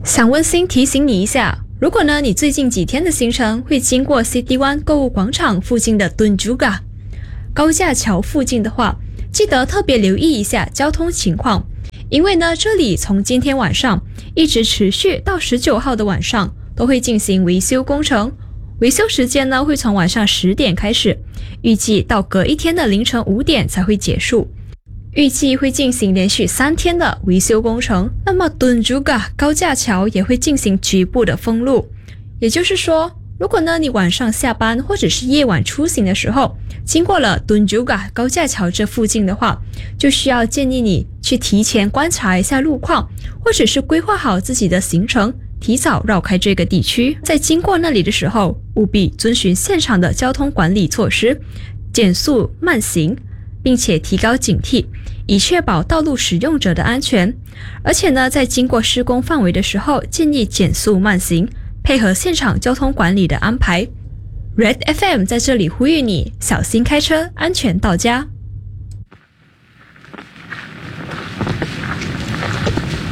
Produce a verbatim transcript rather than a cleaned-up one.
想温馨提醒你一下，如果呢你最近几天的行程会经过 City One 购物广场附近的 Tunjungan 高架桥附近的话，记得特别留意一下交通情况，因为呢这里从今天晚上一直持续到十九号的晚上都会进行维修工程，维修时间呢会从晚上十点开始，预计到隔一天的凌晨五点才会结束。预计会进行连续三天的维修工程，那么 Tunjungan 高架桥也会进行局部的封路。也就是说，如果呢你晚上下班或者是夜晚出行的时候，经过了 Tunjungan 高架桥这附近的话，就需要建议你去提前观察一下路况，或者是规划好自己的行程，提早绕开这个地区。在经过那里的时候，务必遵循现场的交通管理措施，减速慢行，并且提高警惕，以确保道路使用者的安全。而且呢，在经过施工范围的时候，建议减速慢行，配合现场交通管理的安排。Red F M 在这里呼吁你，小心开车，安全到家。